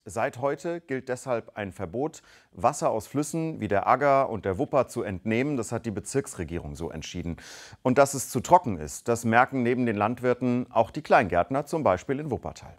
Seit heute gilt deshalb ein Verbot, Wasser aus Flüssen wie der Agger und der Wupper zu entnehmen. Das hat die Bezirksregierung so entschieden. Und dass es zu trocken ist, das merken neben den Landwirten auch die Kleingärtner, zum Beispiel in Wuppertal.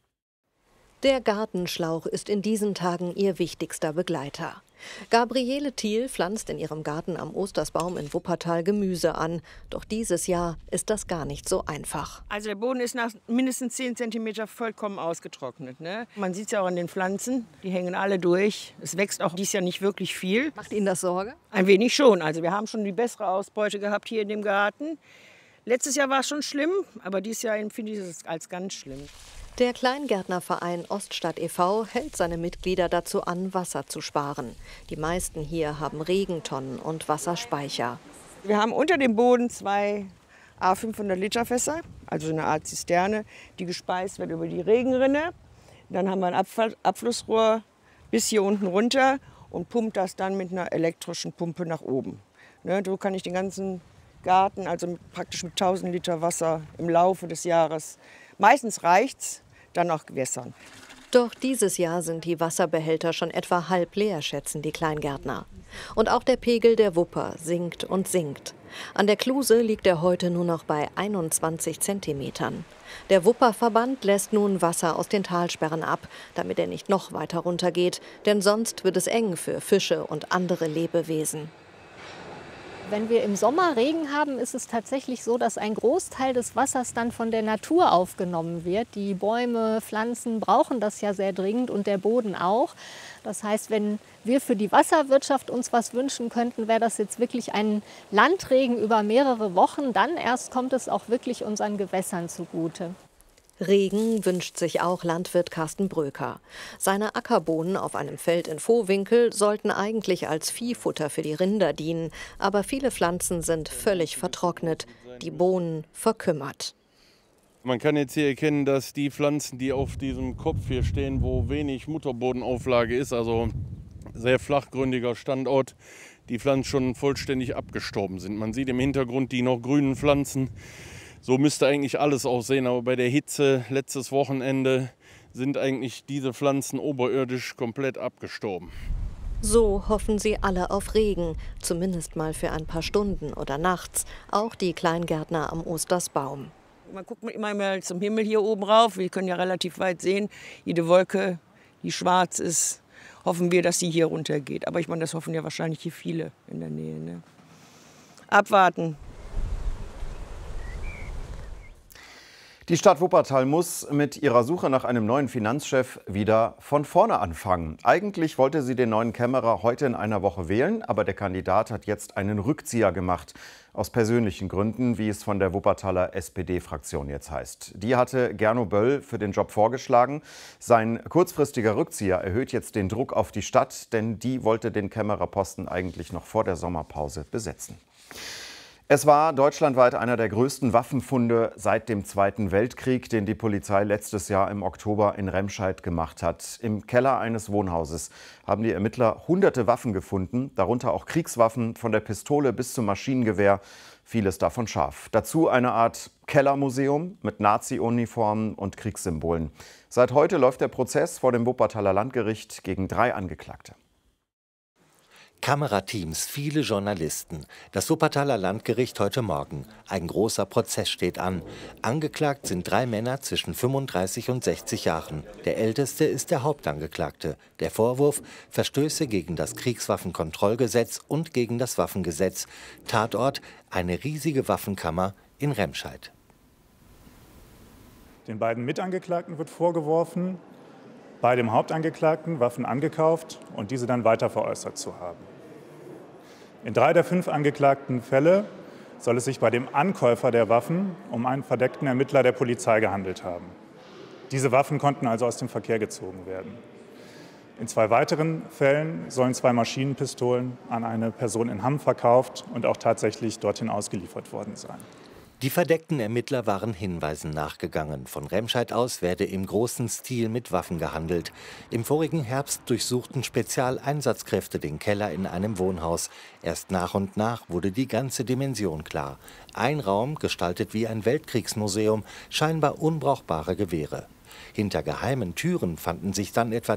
Der Gartenschlauch ist in diesen Tagen ihr wichtigster Begleiter. Gabriele Thiel pflanzt in ihrem Garten am Ostersbaum in Wuppertal Gemüse an. Doch dieses Jahr ist das gar nicht so einfach. Also der Boden ist nach mindestens 10 cm vollkommen ausgetrocknet. Ne? Man sieht es ja auch an den Pflanzen, die hängen alle durch. Es wächst auch dieses Jahr nicht wirklich viel. Macht Ihnen das Sorge? Ein wenig schon. Also wir haben schon die bessere Ausbeute gehabt hier in dem Garten. Letztes Jahr war es schon schlimm, aber dieses Jahr empfinde ich es als ganz schlimm. Der Kleingärtnerverein Oststadt e.V. hält seine Mitglieder dazu an, Wasser zu sparen. Die meisten hier haben Regentonnen und Wasserspeicher. Wir haben unter dem Boden 2 500-Liter-Fässer, also eine Art Zisterne, die gespeist wird über die Regenrinne. Dann haben wir ein Abflussrohr bis hier unten runter und pumpt das dann mit einer elektrischen Pumpe nach oben. Ne, so kann ich den ganzen Garten, also praktisch mit 1000 Liter Wasser im Laufe des Jahres, meistens reicht's, dann auch gewässern. Doch dieses Jahr sind die Wasserbehälter schon etwa halb leer, schätzen die Kleingärtner. Und auch der Pegel der Wupper sinkt und sinkt. An der Kluse liegt er heute nur noch bei 21 Zentimetern. Der Wupperverband lässt nun Wasser aus den Talsperren ab, damit er nicht noch weiter runtergeht, denn sonst wird es eng für Fische und andere Lebewesen. Wenn wir im Sommer Regen haben, ist es tatsächlich so, dass ein Großteil des Wassers dann von der Natur aufgenommen wird. Die Bäume, Pflanzen brauchen das ja sehr dringend und der Boden auch. Das heißt, wenn wir für die Wasserwirtschaft uns was wünschen könnten, wäre das jetzt wirklich ein Landregen über mehrere Wochen. Dann erst kommt es auch wirklich unseren Gewässern zugute. Regen wünscht sich auch Landwirt Carsten Bröker. Seine Ackerbohnen auf einem Feld in Vohwinkel sollten eigentlich als Viehfutter für die Rinder dienen, aber viele Pflanzen sind völlig vertrocknet, die Bohnen verkümmert. Man kann jetzt hier erkennen, dass die Pflanzen, die auf diesem Kopf hier stehen, wo wenig Mutterbodenauflage ist, also sehr flachgründiger Standort, die Pflanzen schon vollständig abgestorben sind. Man sieht im Hintergrund die noch grünen Pflanzen. So müsste eigentlich alles aussehen, aber bei der Hitze letztes Wochenende sind eigentlich diese Pflanzen oberirdisch komplett abgestorben. So hoffen sie alle auf Regen, zumindest mal für ein paar Stunden oder nachts, auch die Kleingärtner am Ostersbaum. Man guckt immer mal zum Himmel hier oben rauf, wir können ja relativ weit sehen, jede Wolke, die schwarz ist, hoffen wir, dass sie hier runtergeht. Aber ich meine, das hoffen ja wahrscheinlich hier viele in der Nähe. Ne? Abwarten. Die Stadt Wuppertal muss mit ihrer Suche nach einem neuen Finanzchef wieder von vorne anfangen. Eigentlich wollte sie den neuen Kämmerer heute in einer Woche wählen, aber der Kandidat hat jetzt einen Rückzieher gemacht. Aus persönlichen Gründen, wie es von der Wuppertaler SPD-Fraktion jetzt heißt. Die hatte Gerno Böll für den Job vorgeschlagen. Sein kurzfristiger Rückzieher erhöht jetzt den Druck auf die Stadt, denn die wollte den Kämmererposten eigentlich noch vor der Sommerpause besetzen. Es war deutschlandweit einer der größten Waffenfunde seit dem Zweiten Weltkrieg, den die Polizei letztes Jahr im Oktober in Remscheid gemacht hat. Im Keller eines Wohnhauses haben die Ermittler hunderte Waffen gefunden, darunter auch Kriegswaffen von der Pistole bis zum Maschinengewehr, vieles davon scharf. Dazu eine Art Kellermuseum mit Nazi-Uniformen und Kriegssymbolen. Seit heute läuft der Prozess vor dem Wuppertaler Landgericht gegen 3 Angeklagte. Kamerateams, viele Journalisten. Das Wuppertaler Landgericht heute Morgen. Ein großer Prozess steht an. Angeklagt sind 3 Männer zwischen 35 und 60 Jahren. Der älteste ist der Hauptangeklagte. Der Vorwurf: Verstöße gegen das Kriegswaffenkontrollgesetz und gegen das Waffengesetz. Tatort: eine riesige Waffenkammer in Remscheid. Den beiden Mitangeklagten wird vorgeworfen, bei dem Hauptangeklagten Waffen angekauft und diese dann weiter veräußert zu haben. In 3 der 5 angeklagten Fälle soll es sich bei dem Ankäufer der Waffen um einen verdeckten Ermittler der Polizei gehandelt haben. Diese Waffen konnten also aus dem Verkehr gezogen werden. In 2 weiteren Fällen sollen 2 Maschinenpistolen an eine Person in Hamm verkauft und auch tatsächlich dorthin ausgeliefert worden sein. Die verdeckten Ermittler waren Hinweisen nachgegangen. Von Remscheid aus werde im großen Stil mit Waffen gehandelt. Im vorigen Herbst durchsuchten Spezialeinsatzkräfte den Keller in einem Wohnhaus. Erst nach und nach wurde die ganze Dimension klar. Ein Raum, gestaltet wie ein Weltkriegsmuseum, scheinbar unbrauchbare Gewehre. Hinter geheimen Türen fanden sich dann etwa